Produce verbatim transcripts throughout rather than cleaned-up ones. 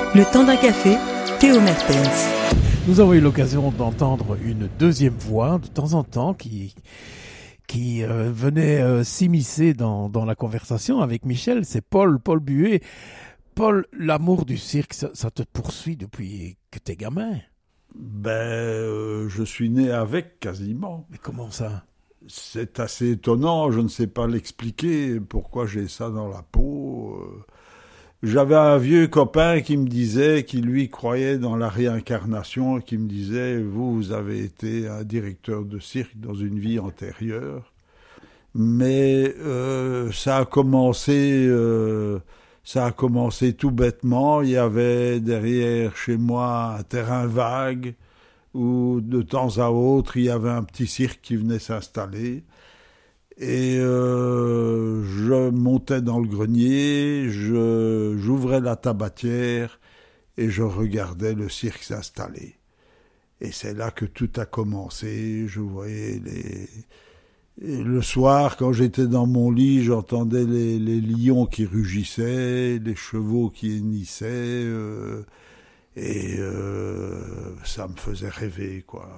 Le temps d'un café, Théo Mertens. Nous avons eu l'occasion d'entendre une deuxième voix de temps en temps qui, qui euh, venait euh, s'immiscer dans, dans la conversation avec Michel. C'est Paul, Paul Buet. Paul, l'amour du cirque, ça, ça te poursuit depuis que t'es gamin. Ben, euh, je suis né avec quasiment. Mais comment ça ? C'est assez étonnant, je ne sais pas l'expliquer, pourquoi j'ai ça dans la peau. J'avais un vieux copain qui me disait, qui lui croyait dans la réincarnation, qui me disait, vous, vous avez été un directeur de cirque dans une vie antérieure. Mais euh, ça a commencé, euh, ça a commencé tout bêtement. Il y avait derrière chez moi un terrain vague où de temps à autre il y avait un petit cirque qui venait s'installer. Et euh, je montais dans le grenier, je, j'ouvrais la tabatière et je regardais le cirque s'installer. Et c'est là que tout a commencé. Je voyais les... Et le soir, quand j'étais dans mon lit, j'entendais les, les lions qui rugissaient, les chevaux qui hennissaient, euh, et euh, ça me faisait rêver, quoi.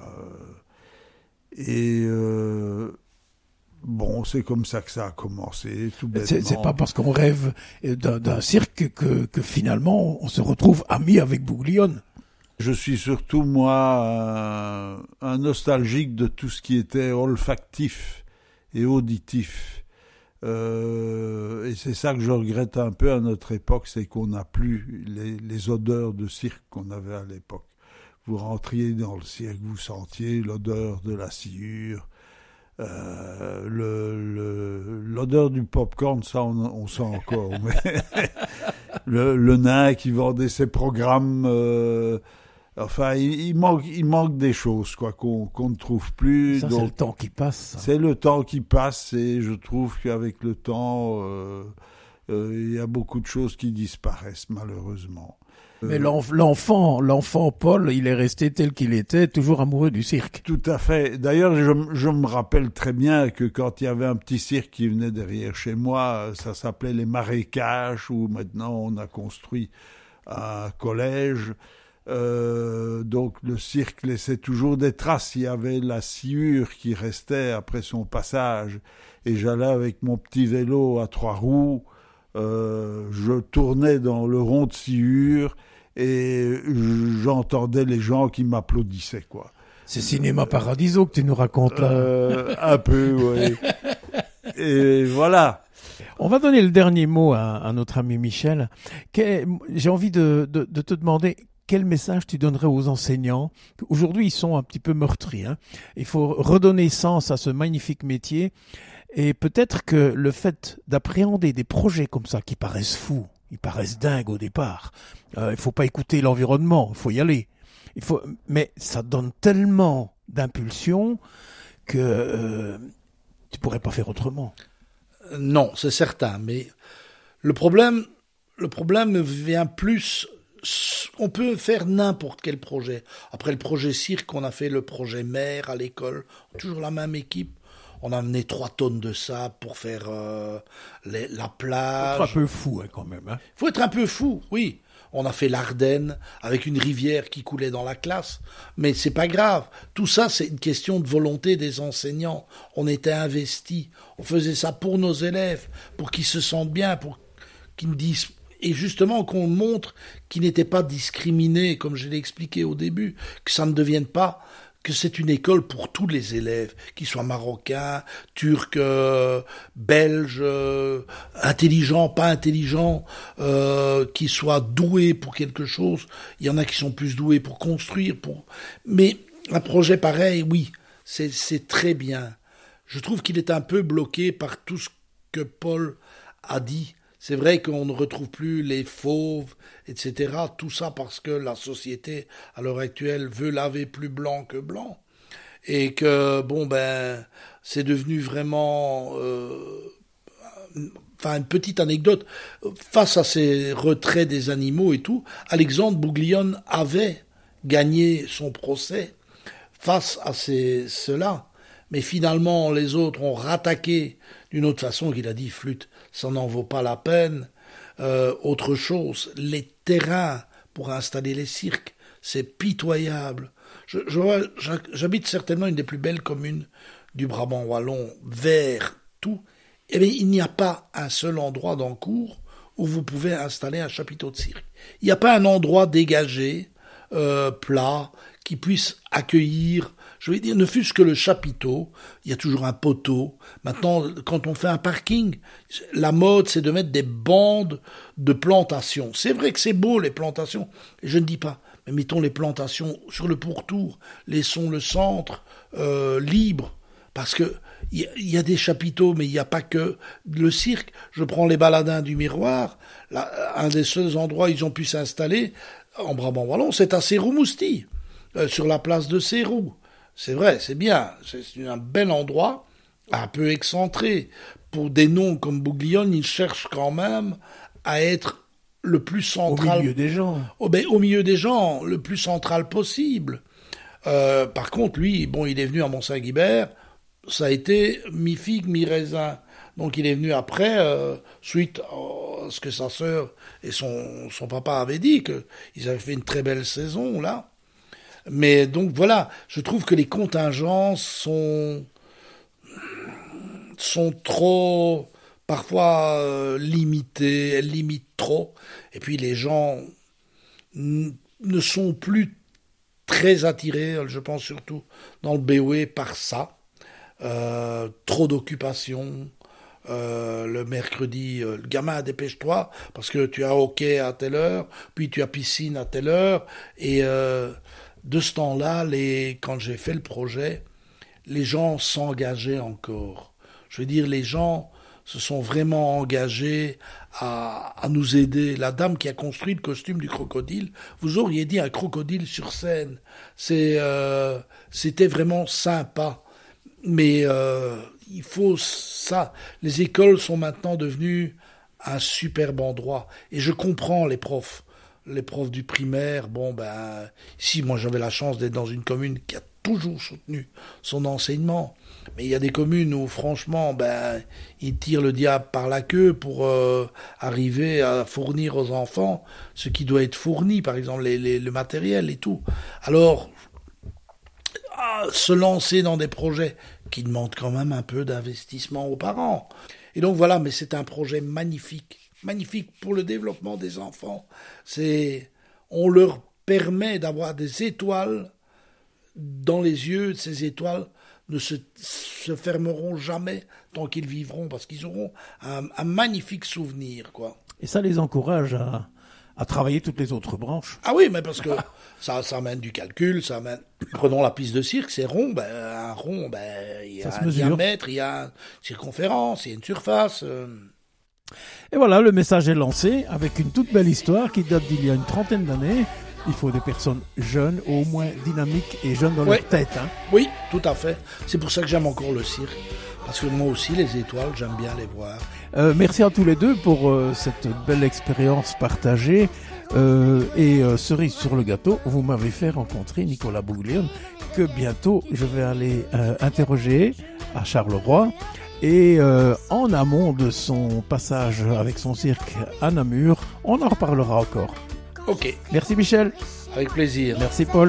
Et... Euh, Bon, c'est comme ça que ça a commencé, tout bêtement. C'est, c'est pas parce qu'on rêve d'un, d'un cirque que, que finalement on se retrouve amis avec Bouglione. Je suis surtout, moi, un, un nostalgique de tout ce qui était olfactif et auditif. Euh, et c'est ça que je regrette un peu à notre époque, c'est qu'on n'a plus les, les odeurs de cirque qu'on avait à l'époque. Vous rentriez dans le cirque, vous sentiez l'odeur de la sciure, Euh, le, le, l'odeur du popcorn, ça on, on sent encore, mais le, le nain qui vendait ses programmes, euh, enfin il, il, manque, il manque des choses quoi, qu'on, qu'on ne trouve plus. Ça donc, c'est le temps qui passe. Ça. C'est le temps qui passe et je trouve qu'avec le temps, euh, euh, il y a beaucoup de choses qui disparaissent malheureusement. Mais l'enfant, l'enfant Paul, il est resté tel qu'il était, toujours amoureux du cirque. Tout à fait. D'ailleurs, je, je me rappelle très bien que quand il y avait un petit cirque qui venait derrière chez moi, ça s'appelait les Marécages, où maintenant on a construit un collège. Euh, donc le cirque laissait toujours des traces. Il y avait la sciure qui restait après son passage. Et j'allais avec mon petit vélo à trois roues. Euh, je tournais dans le rond de sciure et j'entendais les gens qui m'applaudissaient, quoi. C'est Cinéma Paradiso que tu nous racontes là. Euh, un peu, oui. Et voilà. On va donner le dernier mot à, à notre ami Michel. Qu'est, j'ai envie de, de, de te demander quel message tu donnerais aux enseignants. Aujourd'hui, ils sont un petit peu meurtris. Hein. Il faut redonner sens à ce magnifique métier. Et peut-être que le fait d'appréhender des projets comme ça qui paraissent fous, ils paraissent dingues au départ, euh, il faut pas écouter l'environnement, il faut y aller. Il faut, mais ça donne tellement d'impulsion que euh, tu pourrais pas faire autrement. Non, c'est certain. Mais le problème, le problème vient plus. On peut faire n'importe quel projet. Après le projet cirque, on a fait le projet mer à l'école, toujours la même équipe. On a amené trois tonnes de sable pour faire euh, les, la plage. Faut être un peu fou hein, quand même. Il hein. faut être un peu fou, oui. On a fait l'Ardenne avec une rivière qui coulait dans la classe. Mais c'est pas grave. Tout ça, c'est une question de volonté des enseignants. On était investis. On faisait ça pour nos élèves, pour qu'ils se sentent bien, pour qu'ils me disent... Et justement, qu'on montre qu'ils n'étaient pas discriminés, comme je l'ai expliqué au début, que ça ne devienne pas... que c'est une école pour tous les élèves, qu'ils soient marocains, turcs, euh, belges, euh, intelligents, pas intelligents, euh, qu'ils soient doués pour quelque chose. Il y en a qui sont plus doués pour construire. Pour... Mais un projet pareil, oui, c'est, c'est très bien. Je trouve qu'il est un peu bloqué par tout ce que Paul a dit. C'est vrai qu'on ne retrouve plus les fauves, et cetera. Tout ça parce que la société, à l'heure actuelle, veut laver plus blanc que blanc. Et que, bon, ben, c'est devenu vraiment... Euh, enfin, une petite anecdote. Face à ces retraits des animaux et tout, Alexandre Bouglione avait gagné son procès face à ces, cela. Mais finalement, les autres ont rattaqué d'une autre façon qu'il a dit, flûte, ça n'en vaut pas la peine. Euh, autre chose, les terrains pour installer les cirques. C'est pitoyable. Je, je vois, j'habite certainement une des plus belles communes du Brabant wallon, vers tout. Eh bien, il n'y a pas un seul endroit dans Cours où vous pouvez installer un chapiteau de cirque. Il n'y a pas un endroit dégagé, euh, plat, qui puisse accueillir, je vais dire, ne fût-ce que le chapiteau. Il y a toujours un poteau. Maintenant, quand on fait un parking, la mode, c'est de mettre des bandes de plantations. C'est vrai que c'est beau, les plantations. Je ne dis pas. Mais mettons les plantations sur le pourtour. Laissons le centre euh, libre. Parce que il y, y a des chapiteaux, mais il n'y a pas que le cirque. Je prends les baladins du Miroir. Là, un des seuls endroits où ils ont pu s'installer, en Brabant wallon, c'est à Céroux-Mousty, euh, sur la place de Céroux. C'est vrai, c'est bien. C'est un bel endroit, un peu excentré. Pour des noms comme Bouglione, ils cherchent quand même à être le plus central. Au milieu des gens. Oh, ben, au milieu des gens, le plus central possible. Euh, par contre, lui, bon, il est venu à Mont-Saint-Guibert, ça a été mi-figue, mi-raisin. Donc il est venu après, euh, suite à ce que sa sœur et son, son papa avaient dit, qu'ils avaient fait une très belle saison, là. Mais donc voilà, je trouve que les contingences sont, sont trop, parfois euh, limitées, elles limitent trop. Et puis les gens n- ne sont plus très attirés, je pense surtout dans le B O E, par ça. Euh, trop d'occupation. Euh, le mercredi, euh, le gamin, dépêche-toi, parce que tu as hockey à telle heure, puis tu as piscine à telle heure. Et euh, de ce temps-là, les, quand j'ai fait le projet, les gens s'engageaient encore. Je veux dire, les gens se sont vraiment engagés à, à nous aider. La dame qui a construit le costume du crocodile, vous auriez dit un crocodile sur scène. C'est, euh, c'était vraiment sympa. Mais euh, il faut ça. Les écoles sont maintenant devenues un superbe endroit. Et je comprends les profs. Les profs du primaire, bon ben, ici, moi j'avais la chance d'être dans une commune qui a toujours soutenu son enseignement. Mais il y a des communes où, franchement, ben, ils tirent le diable par la queue pour euh, arriver à fournir aux enfants ce qui doit être fourni, par exemple les, les, le matériel et tout. Alors, ah, se lancer dans des projets qui demandent quand même un peu d'investissement aux parents. Et donc voilà, mais c'est un projet magnifique, magnifique pour le développement des enfants. C'est, on leur permet d'avoir des étoiles dans les yeux. Ces étoiles ne se, se fermeront jamais tant qu'ils vivront, parce qu'ils auront un, un magnifique souvenir, quoi. Et ça les encourage à, à travailler toutes les autres branches. Ah oui, mais parce que ça, ça amène du calcul, ça amène... Prenons la piste de cirque, c'est rond, ben, un rond, ben, il y a un diamètre, il y a une circonférence, il y a une surface... Euh... Et voilà, le message est lancé avec une toute belle histoire qui date d'il y a une trentaine d'années. Il faut des personnes jeunes, au moins dynamiques et jeunes dans ouais. leur tête. Hein. Oui, tout à fait. C'est pour ça que j'aime encore le cirque. Parce que moi aussi, les étoiles, j'aime bien les voir. Euh, merci à tous les deux pour euh, cette belle expérience partagée. Euh, et euh, cerise sur le gâteau, vous m'avez fait rencontrer Nicolas Bouglione, que bientôt je vais aller euh, interroger à Charleroi. Et euh, en amont de son passage avec son cirque à Namur, on en reparlera encore. Ok. Merci Michel. Avec plaisir. Merci Paul.